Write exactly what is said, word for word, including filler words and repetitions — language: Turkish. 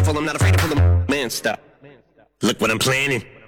I'm not afraid to pull them. Man, stop. Look what I'm planning.